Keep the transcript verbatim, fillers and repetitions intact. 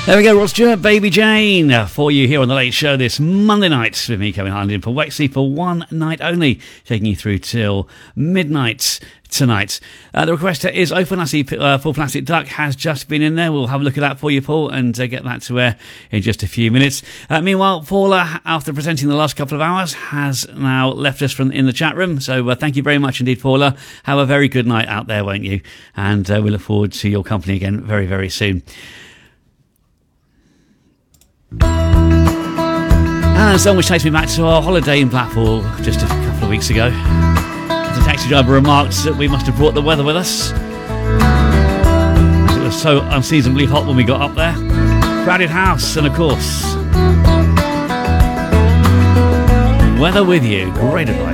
There we go, Rod Stewart, Baby Jane, uh, for you here on The Late Show this Monday night with me, Kevin Harland, in for Wexley for one night only, taking you through till midnight tonight. Uh, the requester is Oh Plastic, uh, Full Plastic Duck has just been in there. We'll have a look at that for you, Paul, and uh, get that to air in just a few minutes. Uh, meanwhile, Paula, after presenting the last couple of hours, has now left us from in the chat room. So uh, thank you very much indeed, Paula. Have a very good night out there, won't you? And uh, we look forward to your company again very, very soon. And a song which takes me back to our holiday in Blackpool just a couple of weeks ago. The taxi driver remarked that we must have brought the weather with us. It was so unseasonably hot when we got up there. Crowded house, and of course, weather with you. Great advice.